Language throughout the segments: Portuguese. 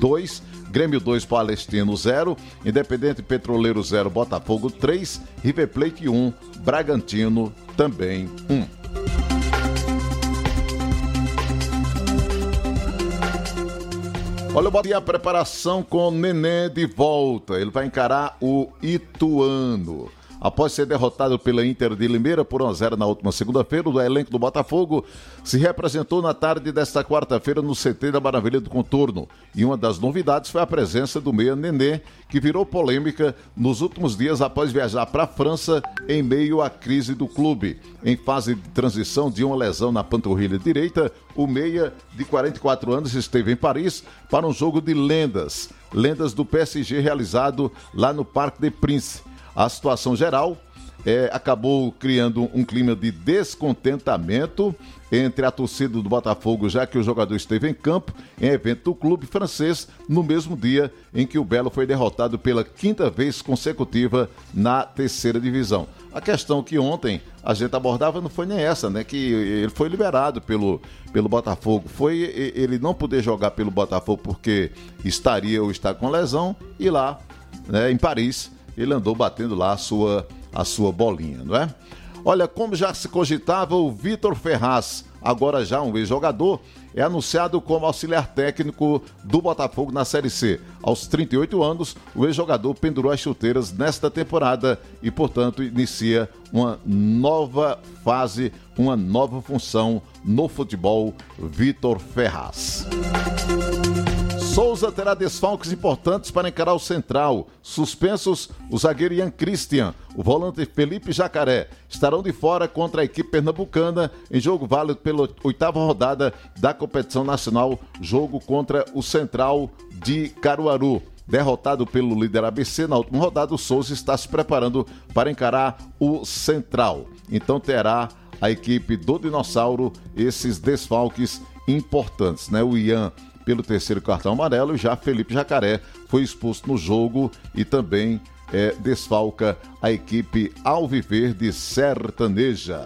2, Grêmio 2, Palestino 0, Independente Petroleiro 0, Botafogo 3, River Plate 1, Bragantino também 1. Olha, e a preparação com o Nenê de volta. Ele vai encarar o Ituano. Após ser derrotado pela Inter de Limeira por 1-0 na última segunda-feira, o elenco do Botafogo se representou na tarde desta quarta-feira no CT da Maravilha do Contorno. E uma das novidades foi a presença do meia Nenê, que virou polêmica nos últimos dias após viajar para a França em meio à crise do clube. Em fase de transição de uma lesão na panturrilha direita, o meia de 44 anos esteve em Paris para um jogo de lendas do PSG realizado lá no Parc des Princes. A situação geral acabou criando um clima de descontentamento entre a torcida do Botafogo, já que o jogador esteve em campo em evento do clube francês no mesmo dia em que o Belo foi derrotado pela 5ª vez consecutiva na 3ª divisão. A questão que ontem a gente abordava não foi nem essa, né? Que ele foi liberado pelo Botafogo. Foi ele não poder jogar pelo Botafogo porque estaria ou está com lesão, e lá, né, em Paris, ele andou batendo lá a sua bolinha, não é? Olha, como já se cogitava, o Vitor Ferraz, agora já um ex-jogador, é anunciado como auxiliar técnico do Botafogo na Série C. Aos 38 anos, o ex-jogador pendurou as chuteiras nesta temporada e, portanto, inicia uma nova fase, uma nova função no futebol. Vitor Ferraz. Souza terá desfalques importantes para encarar o Central. Suspensos, o zagueiro Ian Christian, o volante Felipe Jacaré, estarão de fora contra a equipe pernambucana em jogo válido pela 8ª rodada da competição nacional, jogo contra o Central de Caruaru. Derrotado pelo líder ABC na última rodada, o Souza está se preparando para encarar o Central. Então terá a equipe do Dinossauro esses desfalques importantes, né? O Ian pelo 3º cartão amarelo, e já Felipe Jacaré foi expulso no jogo e também desfalca a equipe alviverde sertaneja.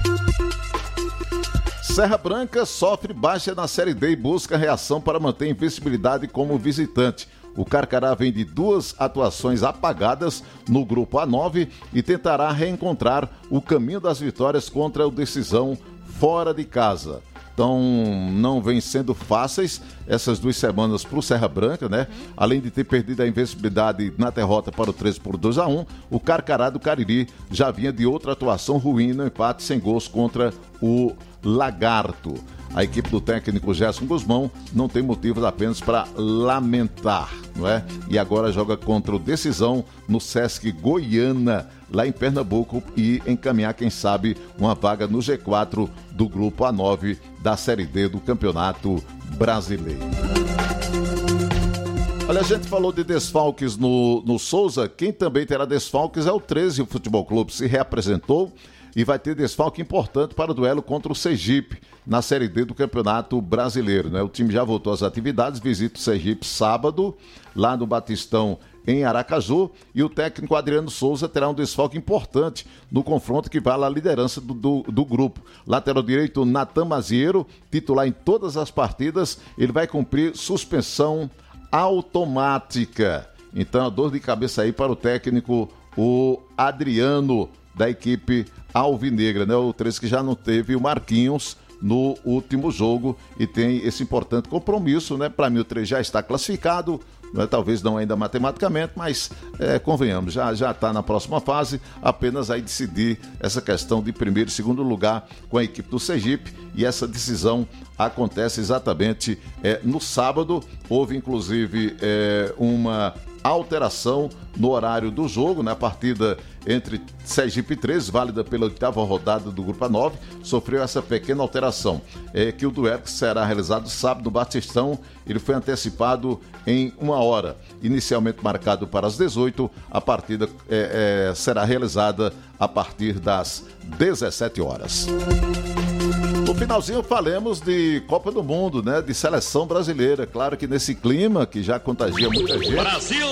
Serra Branca sofre baixa na Série D e busca reação para manter invencibilidade como visitante. O Carcará vem de 2 atuações apagadas no grupo A9 e tentará reencontrar o caminho das vitórias contra o Decisão fora de casa. Então, não vem sendo fáceis essas 2 semanas para o Serra Branca, né? Além de ter perdido a invencibilidade na derrota para o 13 por 2-1, o Carcará do Cariri já vinha de outra atuação ruim no empate sem gols contra o Lagarto. A equipe do técnico Gerson Guzmão não tem motivos apenas para lamentar, não é? E agora joga contra o Decisão no Sesc Goiânia, lá em Pernambuco, e encaminhar, quem sabe, uma vaga no G4 do grupo A9 da Série D do Campeonato Brasileiro. Olha, a gente falou de desfalques no Souza. Quem também terá desfalques é o 13 Futebol Clube. Se reapresentou e vai ter desfalque importante para o duelo contra o Sergipe na Série D do Campeonato Brasileiro, né? O time já voltou às atividades, visita o Sergipe sábado, lá no Batistão, em Aracaju, e o técnico Adriano Souza terá um desfalque importante no confronto que vale a liderança do grupo. Lateral direito, Natan Maziero, titular em todas as partidas, ele vai cumprir suspensão automática. Então, a dor de cabeça aí para o técnico, o Adriano, da equipe alvinegra, né? O 13 que já não teve o Marquinhos no último jogo e tem esse importante compromisso, né? Para mim o 3 já está classificado, né? Talvez não ainda matematicamente, mas convenhamos, já está na próxima fase, apenas aí decidir essa questão de 1º e 2º lugar com a equipe do Sergipe, e essa decisão acontece exatamente no sábado. Houve inclusive uma alteração no horário do jogo, na partida entre Sergipe e 13, válida pela 8ª rodada do Grupo A9, sofreu essa pequena alteração, que o duelo que será realizado sábado no Batistão, ele foi antecipado em 1 hora, inicialmente marcado para as 18, a partida será realizada a partir das 17 horas. No finalzinho falemos de Copa do Mundo, né? De seleção brasileira. Claro que nesse clima que já contagia muita gente. Brasil!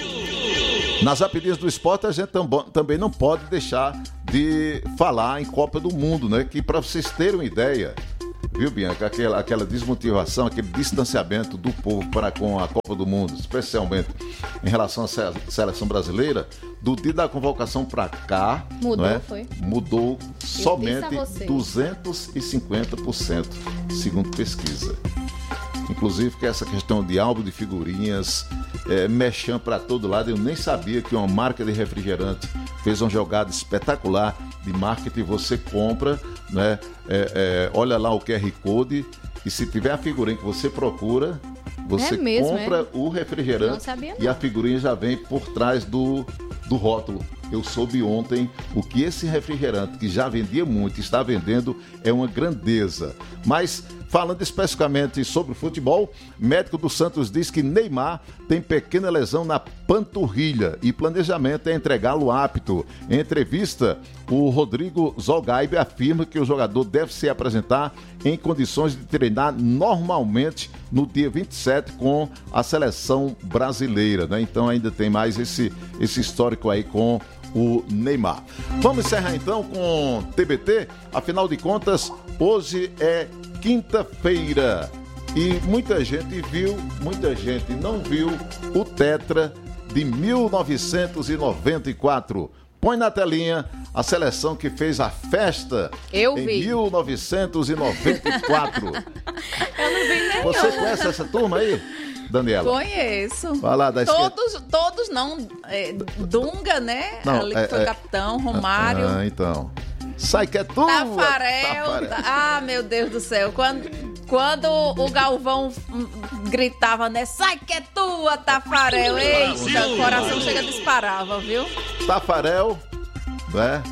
Nas rapidinhas do esporte a gente também não pode deixar de falar em Copa do Mundo, né? Que para vocês terem uma ideia, viu, Bianca, aquela desmotivação, aquele distanciamento do povo para com a Copa do Mundo, especialmente em relação à seleção brasileira, do dia da convocação para cá, mudou, não é? foi? Mudou somente 250%, segundo pesquisa. Inclusive que essa questão de álbum de figurinhas, mexendo para todo lado, eu nem sabia que uma marca de refrigerante fez uma jogada espetacular de marketing. Você compra, né? Olha lá o QR Code e se tiver a figurinha que você procura, você compra o refrigerante e a figurinha já vem por trás do rótulo. Eu soube ontem o que esse refrigerante, que já vendia muito, está vendendo, é uma grandeza. Mas, falando especificamente sobre o futebol, médico do Santos diz que Neymar tem pequena lesão na panturrilha e planejamento é entregá-lo apto. Em entrevista, o Rodrigo Zolgaibe afirma que o jogador deve se apresentar em condições de treinar normalmente no dia 27 com a seleção brasileira, né? Então ainda tem mais esse histórico aí com o Neymar. Vamos encerrar então com TBT. Afinal de contas, hoje é quinta-feira e muita gente viu, muita gente não viu o Tetra de 1994. Põe na telinha a seleção que fez a festa em 1994. Eu não vi nenhum. Você conhece essa turma aí, Daniela? Conheço. Vai lá, da todos não. Dunga, né? Não, ali que foi capitão, Romário. Então. Sai que é tua! Tafarel. Meu Deus do céu. Quando o Galvão gritava, né? Sai que é tua, Tafarel. Eita, o coração chega disparava, viu? Tafarel, né?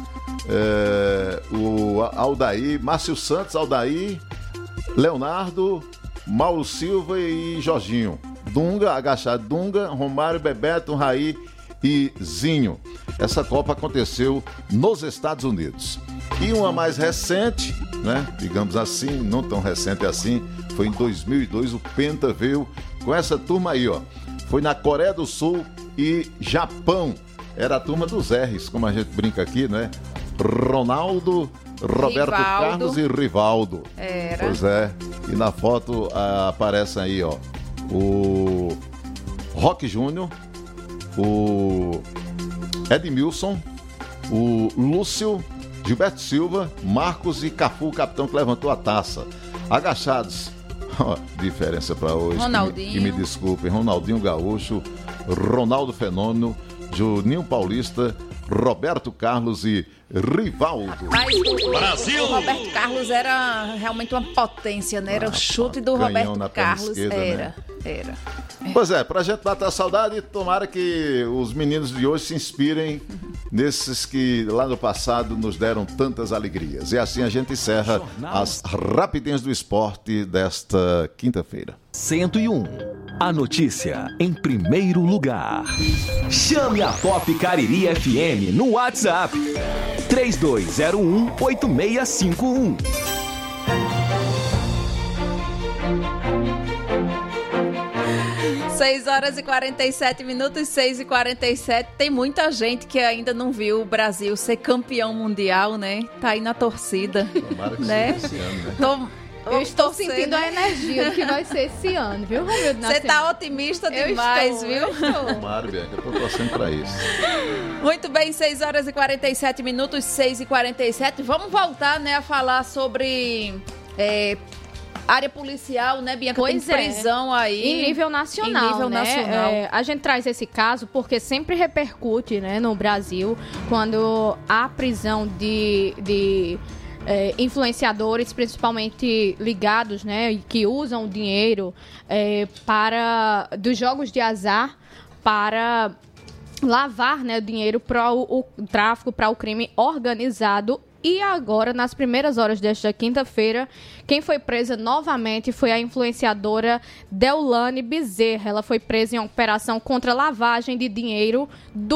O Aldair, Márcio Santos, Aldair, Leonardo, Mauro Silva e Jorginho. Dunga, agachado, Dunga, Romário, Bebeto, Raí e Zinho. Essa Copa aconteceu nos Estados Unidos. E uma mais recente, né? Digamos assim, não tão recente assim, foi em 2002, o Penta veio com essa turma aí, ó. Foi na Coreia do Sul e Japão. Era a turma dos R's, como a gente brinca aqui, né? Ronaldo, Roberto Carlos e Rivaldo. Era. Pois é. E na foto aparece aí, ó, o Roque Júnior, o Edmilson, o Lúcio, Gilberto Silva, Marcos e Cafu, o capitão que levantou a taça. Agachados. Diferença para hoje. Ronaldinho. Que me desculpem. Ronaldinho Gaúcho, Ronaldo Fenômeno, Juninho Paulista, Roberto Carlos e Rivaldo. Mas o Roberto Carlos era realmente uma potência, né? Era o chute do Roberto Carlos. Esquerda, Era. Né? Pois é, pra gente matar a saudade, tomara que os meninos de hoje se inspirem nesses que lá no passado nos deram tantas alegrias. E assim a gente encerra as rapidinhas do esporte desta quinta-feira. 101. A notícia em primeiro lugar. Chame a Pop Cariri FM no WhatsApp 3201-8651. 6h47, 6h47. Tem muita gente que ainda não viu o Brasil ser campeão mundial, né? Tá aí na torcida. Tomara que né? seja esse ano, né? Eu estou sentindo a energia que vai ser esse ano, viu, Romildo? Você tá otimista demais, viu? Tomara, Bianca, eu tô torcendo pra isso. Muito bem, 6h47, 6h47. Vamos voltar, né, a falar sobre área policial, né, Bianca? Pois tem prisão aí. Em nível nacional, Em nível né? nacional. A gente traz esse caso porque sempre repercute, né, no Brasil, quando há prisão de influenciadores, principalmente ligados, né, que usam o dinheiro dos jogos de azar para lavar, né, o dinheiro para o tráfico, para o crime organizado. E agora, nas primeiras horas desta quinta-feira, quem foi presa novamente foi a influenciadora Deolane Bezerra. Ela foi presa em uma operação contra lavagem de dinheiro do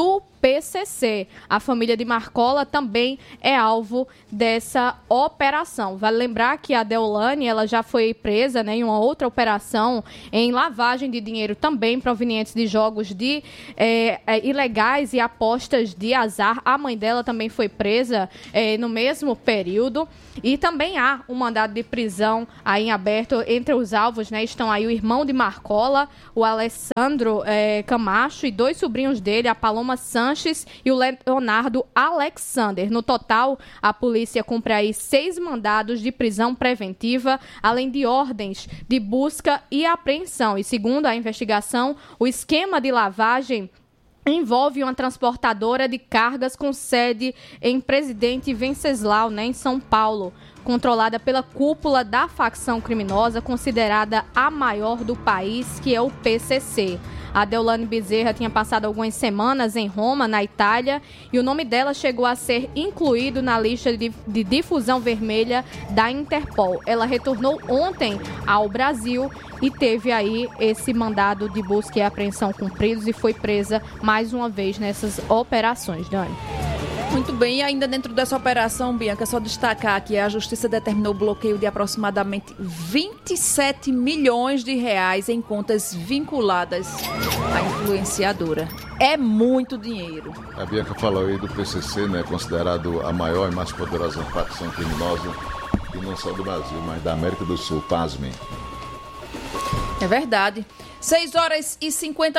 PCC. A família de Marcola também é alvo dessa operação. Vale lembrar que a Deolane, ela já foi presa, né, em uma outra operação em lavagem de dinheiro também provenientes de jogos ilegais e apostas de azar. A mãe dela também foi presa no mesmo período. E também há um mandado de prisão aí em aberto. Entre os alvos, né, estão aí o irmão de Marcola, o Alessandro Camacho, e 2 sobrinhos dele, a Paloma Sanches e o Leonardo Alexander. No total, a polícia cumpre aí 6 mandados de prisão preventiva, além de ordens de busca e apreensão. E segundo a investigação, o esquema de lavagem envolve uma transportadora de cargas com sede em Presidente Venceslau, né, em São Paulo, controlada pela cúpula da facção criminosa considerada a maior do país, que é o PCC. A Deolane Bezerra tinha passado algumas semanas em Roma, na Itália, e o nome dela chegou a ser incluído na lista de difusão vermelha da Interpol. Ela retornou ontem ao Brasil e teve aí esse mandado de busca e apreensão cumpridos e foi presa mais uma vez nessas operações, Dani. Muito bem, e ainda dentro dessa operação, Bianca, é só destacar que a Justiça determinou o bloqueio de aproximadamente 27 milhões de reais em contas vinculadas à influenciadora. É muito dinheiro. A Bianca falou aí do PCC, né, considerado a maior e mais poderosa facção criminosa, e não só do Brasil, mas da América do Sul, pasmem. É verdade. 6h50,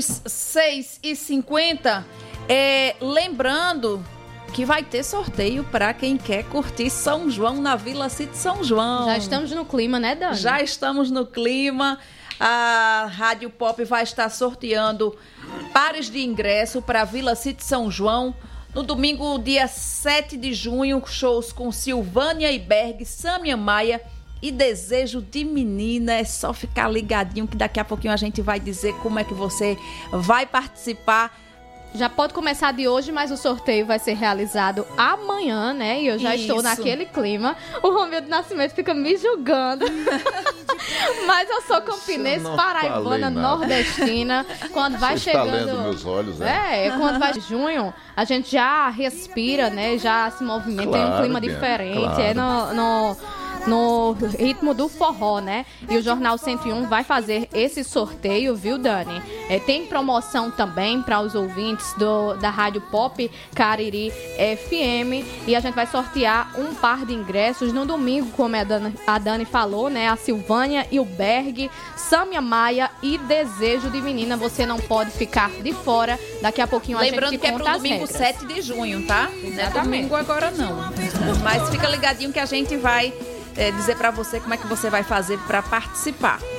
6h50. Lembrando que vai ter sorteio para quem quer curtir São João na Vila City São João. Já estamos no clima, né, Dani? Já estamos no clima. A Rádio Pop vai estar sorteando pares de ingresso para a Vila City São João. No domingo, dia 7 de junho, shows com Silvânia e Berg, Sâmia Maia e Desejo de Menina. É só ficar ligadinho que daqui a pouquinho a gente vai dizer como é que você vai participar. Já pode começar de hoje, mas o sorteio vai ser realizado amanhã, né? E eu já estou naquele clima. O Romildo Nascimento fica me julgando. Mas eu sou campinense, paraibana, nordestina. Quando vai chegando... Está lendo meus olhos, né? Quando vai junho, a gente já respira, né? Já se movimenta, tem um clima diferente. Claro. No ritmo do forró, né? E o Jornal 101 vai fazer esse sorteio, viu, Dani? Tem promoção também para os ouvintes da Rádio Pop Cariri FM. E a gente vai sortear um par de ingressos no domingo, como a Dani falou, né? A Silvânia e o Berg, Sâmia Maia e Desejo de Menina. Você não pode ficar de fora. Daqui a pouquinho lembrando a gente que é pro domingo 7 de junho, tá? Não é domingo agora não. Mas fica ligadinho que a gente vai dizer pra você como é que você vai fazer pra participar.